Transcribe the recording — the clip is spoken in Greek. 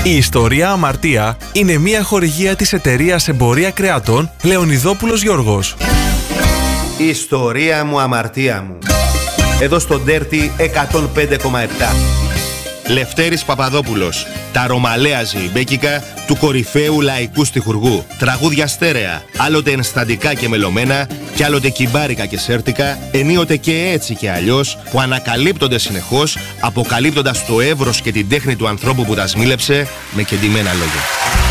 Η ιστορία Αμαρτία είναι μια χορηγία της εταιρείας εμπορία κρεατών Λεωνιδόπουλος Γιώργος. Η ιστορία μου, αμαρτία μου. Εδώ στο Dirty 105,7. Λευτέρης Παπαδόπουλος. Τα ρωμαλαία ζεϊμπέκικα του κορυφαίου λαϊκού στιχουργού. Τραγούδια στέρεα, άλλοτε ενσταντικά και μελωμένα, κι άλλοτε κυμπάρικα και σέρτικα, ενίοτε και έτσι και αλλιώς, που ανακαλύπτονται συνεχώς, αποκαλύπτοντας το εύρος και την τέχνη του ανθρώπου που τα σμίλεψε με κεντυμένα λόγια.